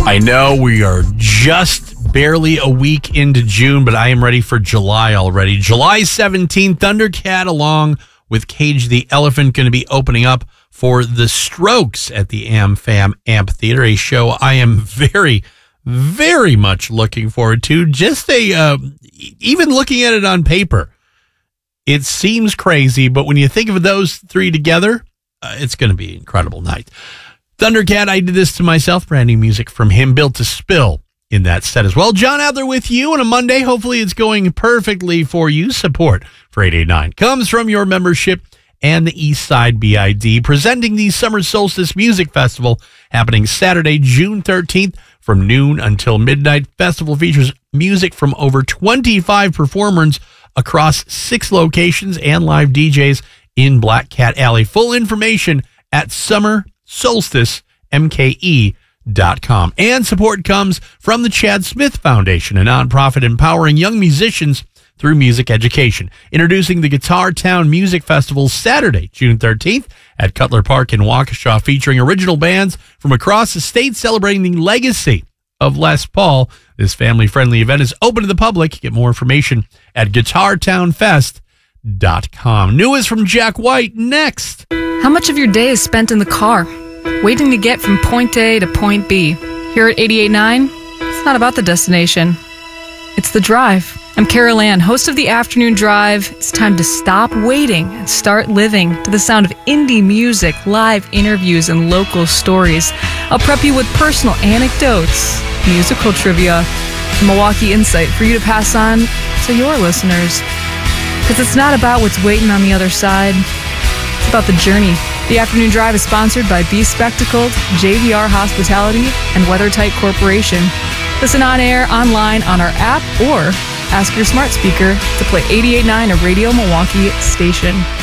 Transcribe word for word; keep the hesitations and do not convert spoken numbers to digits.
I know we are just barely a week into June, but I am ready for July already. July seventeenth, Thundercat along with Cage the Elephant going to be opening up for The Strokes at the AmFam Amphitheater, a show I am very, very much looking forward to. Just a, uh, even looking at it on paper, it seems crazy, but when you think of those three together, uh, it's going to be an incredible night. Thundercat, I did this to myself, brand new music from him, Built to Spill in that set as well. John Adler with you on a Monday. Hopefully it's going perfectly for you. Support for eight eighty-nine comes from your membership and the East Side B I D, presenting the Summer Solstice Music Festival happening Saturday, June thirteenth from noon until midnight. Festival features music from over twenty-five performers across six locations and live D Js in Black Cat Alley. Full information at summer solstice m k e dot com. And support comes from the Chad Smith Foundation, a nonprofit empowering young musicians through music education. Introducing the Guitar Town Music Festival Saturday, June thirteenth at Cutler Park in Waukesha, featuring original bands from across the state celebrating the legacy of Les Paul. This family-friendly event is open to the public. Get more information at guitar town fest dot com. News from Jack White next. How much of your day is spent in the car, waiting to get from point A to point B? Here at eighty-eight point nine, it's not about the destination. It's the drive. I'm Carol Ann, host of the Afternoon Drive. It's time to stop waiting and start living to the sound of indie music, live interviews, and local stories. I'll prep you with personal anecdotes, musical trivia, and Milwaukee insight for you to pass on to your listeners. Because it's not about what's waiting on the other side. It's about the journey. The Afternoon Drive is sponsored by Be Spectacled, J V R Hospitality, and WeatherTight Corporation. Listen on air, online, on our app, or ask your smart speaker to play eighty-eight point nine, a Radio Milwaukee station.